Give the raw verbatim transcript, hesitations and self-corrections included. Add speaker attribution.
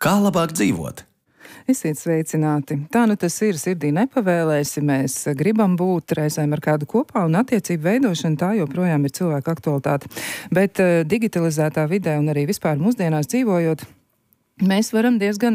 Speaker 1: Kā labāk dzīvot?
Speaker 2: Esiet sveicināti. Tā nu tas ir, sirdī nepavēlēsi, mēs gribam būt reizēm ar kādu kopā, un attiecību veidošana tā joprojām ir cilvēka aktualitāte. Bet uh, digitalizētā vidē un arī vispār mūsdienās dzīvojot, mēs varam diezgan